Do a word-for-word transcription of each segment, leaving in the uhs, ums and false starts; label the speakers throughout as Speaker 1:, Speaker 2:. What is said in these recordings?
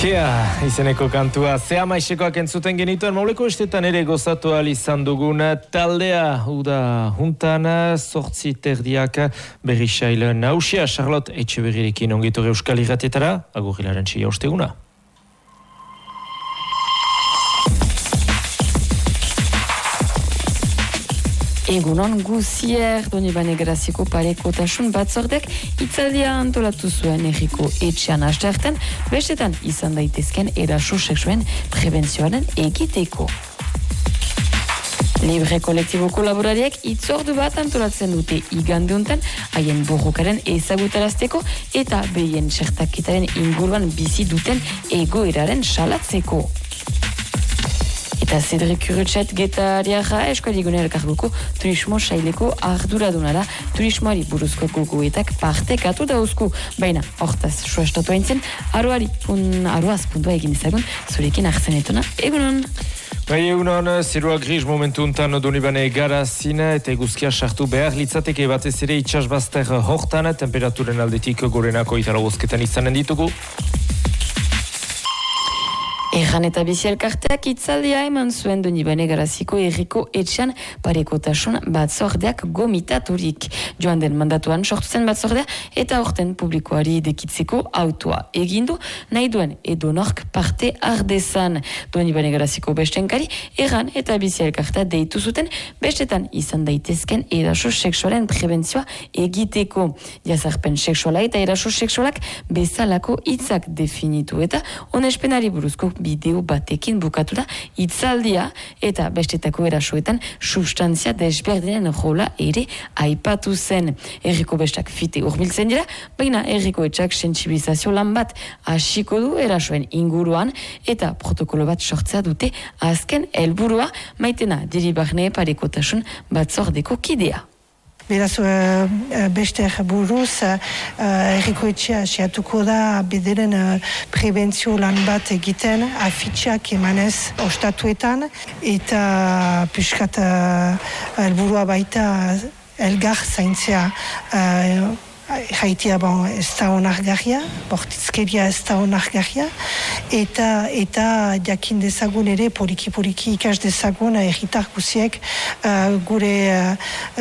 Speaker 1: Kea, izeneko kantua, zea maisekoak entzuten genituen, mauleko estetan ere gozatu ahal izan dugun taldea, uda juntan, sortzi terdiak berri sail nausia, Charlotte Etxeberrirekin ongitore Euskal Irratietara, agurrilaren txia osteguna.
Speaker 2: Egunon guzier, Donibane Graziko parekotasun batzordek itzaldia antolatu zuen erriko etxean asterten, bestetan izan daitezken eraso sexuen prebentzioaren egiteko. Libre kolektiboko laborariek itzordu bat antolatzen dute igandeuntan haien borrokaren ezagutarazteko eta behien txertaketaren inguruan bizi duten egoeraren salatzeko. Eta Cedric Urutxet getariaja eskualigune elkarguko turismo saileko arduradunara turismoari buruzko gogoetak partekatu dauzku. Baina, hortaz, suestatu haintzen, aruari pun, aruaz puntua egin ezagun, zurekin arzenetuna, egunon!
Speaker 1: Bai egunon, zerua gris momentu untan Donibane garazina eta eguzkia sartu behar litzateke batez ere itxasbazter hortan, temperaturen aldetik gorenako itara bozketan izanen ditugu.
Speaker 2: Erran eta bizi elkarteak itzaldia eman zuen Donibane Garaziko erriko etxean parekotasun batzordeak gomitaturik. Joan den mandatuan sortu zen batzordea eta horten publikoari dekitzeko autoa egindu, nahi duen edonork parte ardezan. Donibane Garaziko bestenkari erran eta bizi elkartea deitu zuten bestetan izan daitezken eraso sexualen prebentzioa egiteko. Jazarpen sexuala eta eraso sexualak bezalako hitzak definitu eta onespenari buruzko bideo batekin bukatu da itzaldia eta bestetako erasoetan substantzia desberdinen rola ere aipatu zen. Erriko bestak fite urbiltzen dira, baina erriko etxak sentsibilizazio lan bat hasiko du erasoen inguruan eta protokolo bat sortzea dute azken helburua Maitena Diribarne parekotasun batzordeko kidea.
Speaker 3: Beraz, uh, beste buruz, uh, erriko etxea asiatuko da bederen uh, prebentzio lan bat egiten, afitxak emanez ostatuetan, eta piskat uh, helburua baita elgar zaintzea uh, jaitia bon, ez da onargarria, bortitzkeria ez da onargarria, eta, eta jakin dezagun ere, poliki-poliki ikas dezagun erritar guziek uh, gure uh,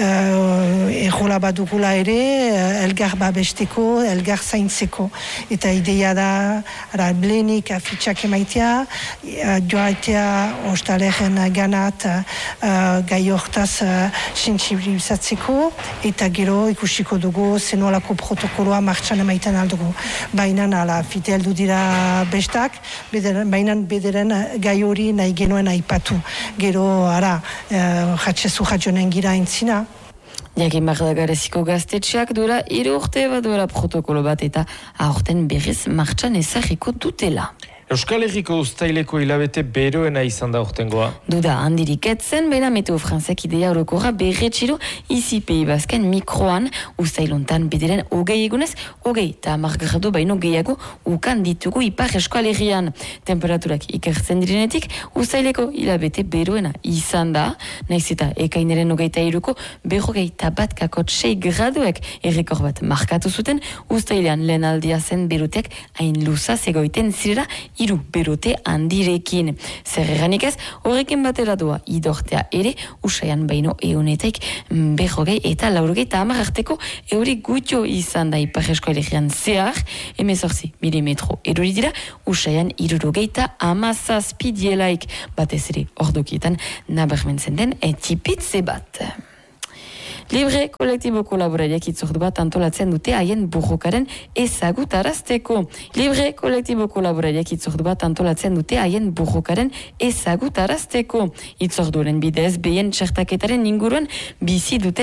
Speaker 3: uh, errola badugula ere, uh, elgar babesteko, elgar zaintzeko. Eta ideia da, ara, blenik afitxak emaitea, uh, joaitea ostaleren ganat uh, gai hortaz uh, sensibilizatzeko, eta gero ikusiko dugu zenolako protokoloa martxan emaiten aldugu. Baina ala fite heldu dira bestak, bederen, baina bederen gai hori nahi genuen aipatu. Gero, ara, uh, jatxezu jatxonen gira entzina.
Speaker 2: Jakin behar da Garaziko gaztetxeak dura hiru urte bat duela protokolo bat eta aurten berriz martxan ezagiko dutela.
Speaker 1: Euskal Herriko uztaileko hilabete beroena izan da urtengoa.
Speaker 2: Duda handirik etzen, baina Meteo Frantzek idea orokorra berretxiru izi Pei Basken mikroan uztailontan bederen hogei egunez, hogei eta hamar gradu baino gehiago ukan ditugu ipar Euskal Herrian. Temperaturak ikertzen direnetik, uztaileko hilabete beroena izan da, naiz eta ekaineren hogeita iruko berrogeita bat kakot sei graduek errekor bat markatu zuten, uztailean lehen aldia zen beroteak hain luzaz egoiten zirera hiru berote handirekin. Zer eranik ez, horrekin batera doa idortea ere, usaian baino eunetaik berrogei eta laurogei eta hamar arteko eurik gutxo izan da ipar eskoalegian zehar, emezorzi milimetro erori dira, usaian irurogei eta hamazazpi dielaik batez ere ordokietan nabarmentzen den etipitze bat. Libre kolektiboko laborariak itzordu bat antolatzen dute haien borrokaren ezagutarazteko. Libre kolektiboko laborariak itzordu bat antolatzen dute haien borrokaren ezagutarazteko. Itzorduaren bidez behien txertaketaren inguruan bizi dute